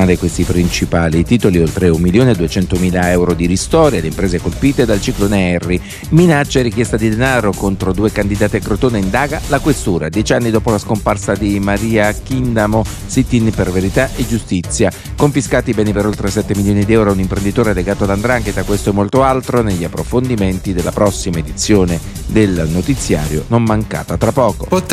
richiamare questi principali titoli: oltre 1.200.000 euro di ristori alle imprese colpite dal ciclone Harry, minaccia e richiesta di denaro contro 2 candidati a Crotone, indaga la questura. 10 anni dopo la scomparsa di Maria Chindamo, sit-in per verità e giustizia. Confiscati beni per oltre 7 milioni di euro a un imprenditore legato ad 'ndrangheta. Questo e molto altro negli approfondimenti della prossima edizione del notiziario, non mancata tra poco.